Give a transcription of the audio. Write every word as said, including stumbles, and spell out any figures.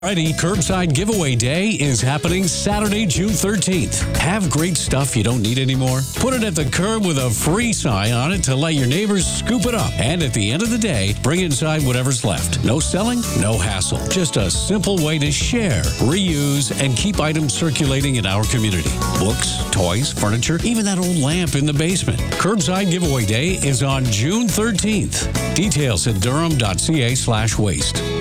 Alrighty, Curbside Giveaway Day is happening Saturday, June thirteenth. Have great stuff you don't need anymore? Put it at the curb with a free sign on it to let your neighbors scoop it up. And at the end of the day, bring inside whatever's left. No selling, no hassle. Just a simple way to share, reuse, and keep items circulating in our community. Books, toys, furniture, even that old lamp in the basement. Curbside Giveaway Day is on June thirteenth. Details at durham.ca slash waste.